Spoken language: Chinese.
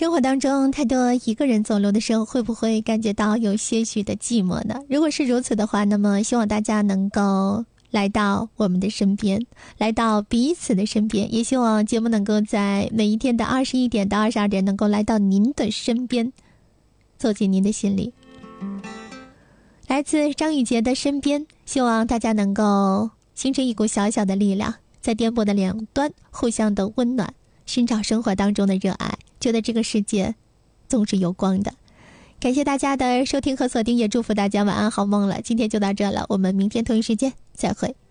生活当中太多一个人走路的时候，会不会感觉到有些许的寂寞呢？如果是如此的话，那么希望大家能够来到我们的身边，来到彼此的身边，也希望节目能够在每一天的21点到22点能够来到您的身边，走进您的心里。来自张宇杰的身边，希望大家能够形成一股小小的力量，在颠簸的两端互相的温暖，寻找生活当中的热爱，觉得这个世界总是有光的。感谢大家的收听和锁定，也祝福大家晚安好梦了。今天就到这了，我们明天同一时间再会。